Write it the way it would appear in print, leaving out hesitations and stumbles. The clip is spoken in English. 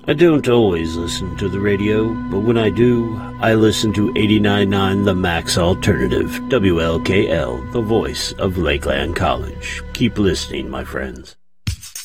I don't always listen to the radio, but when I do, I listen to 89.9 The Max Alternative, WLKL, the voice of Lakeland College. Keep listening, my friends.